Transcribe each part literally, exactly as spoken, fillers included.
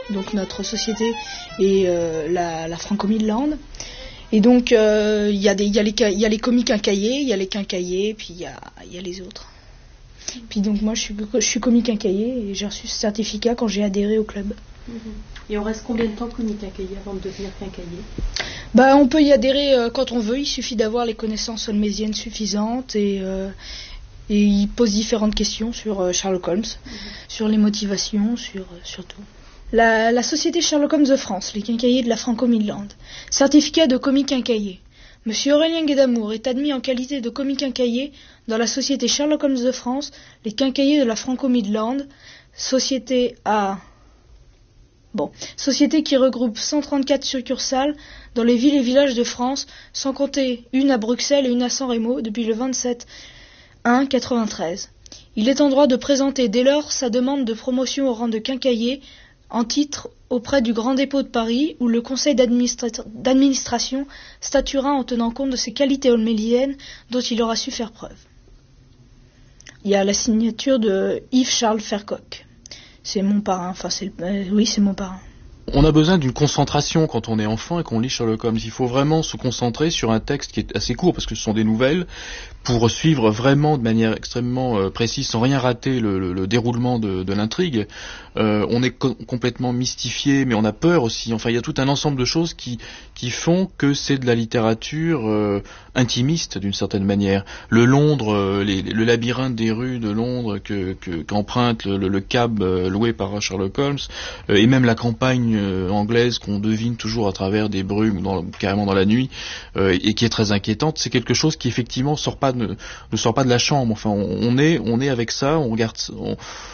donc notre société et euh, la, la Franco-Midland. Et donc il euh, y, y, y a les comiques incaillés, il y a les quincaillés, puis il y a, y a les autres. Puis donc moi je suis, je suis comique incaillé et j'ai reçu ce certificat quand j'ai adhéré au club. Et on reste combien de temps comique incaillé avant de devenir quincaillé ? Bah, on peut y adhérer euh, quand on veut, il suffit d'avoir les connaissances holmésiennes suffisantes et, euh, et il pose différentes questions sur euh, Sherlock Holmes, mmh. sur les motivations, sur, euh, sur tout. La, la société Sherlock Holmes de France, les quincaillés de la Franco-Midland. Certificat de comique incaillé. Monsieur Aurélien Guédamour est admis en qualité de comique incaillé dans la société Sherlock Holmes de France, les quincaillés de la Franco-Midland, société à... Bon, société qui regroupe cent trente-quatre succursales dans les villes et villages de France, sans compter une à Bruxelles et une à San Remo depuis le vingt-sept un quatre-vingt-treize. Il est en droit de présenter dès lors sa demande de promotion au rang de quincailler en titre auprès du Grand Dépôt de Paris où le conseil d'administra- d'administration statuera en tenant compte de ses qualités holméliennes dont il aura su faire preuve. Il y a la signature de Yves-Charles Fercoq. C'est mon parrain, enfin c'est le... euh, oui c'est mon parrain. On a besoin d'une concentration quand on est enfant et qu'on lit Sherlock Holmes. Il faut vraiment se concentrer sur un texte qui est assez court parce que ce sont des nouvelles pour suivre vraiment de manière extrêmement euh, précise sans rien rater le, le, le déroulement de, de l'intrigue. Euh, on est co- complètement mystifié mais on a peur aussi. Enfin il y a tout un ensemble de choses qui, qui font que c'est de la littérature euh, intimiste d'une certaine manière. Le Londres, euh, les, le labyrinthe des rues de Londres que, que, qu'emprunte le, le, le cab euh, loué par Sherlock Holmes euh, et même la campagne euh, anglaise qu'on devine toujours à travers des brumes ou dans, carrément dans la nuit euh, et qui est très inquiétante, c'est quelque chose qui effectivement sort pas de, ne sort pas de la chambre. Enfin on, on est on est avec ça, on regarde on,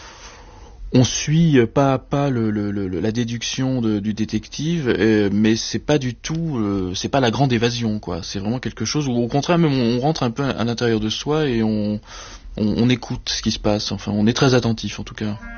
on suit pas à pas le, le, le, la déduction de, du détective, euh, mais c'est pas du tout, euh, c'est pas la grande évasion, quoi. C'est vraiment quelque chose où, au contraire, même on, on rentre un peu à l'intérieur de soi et on, on, on écoute ce qui se passe. Enfin, on est très attentif, en tout cas.